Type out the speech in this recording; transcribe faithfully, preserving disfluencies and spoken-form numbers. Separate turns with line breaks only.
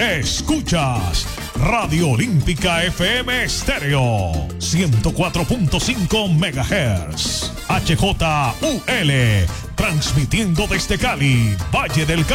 Escuchas Radio Olímpica F M Estéreo ciento cuatro punto cinco megahertz. H J U L transmitiendo desde Cali, Valle del Cauca.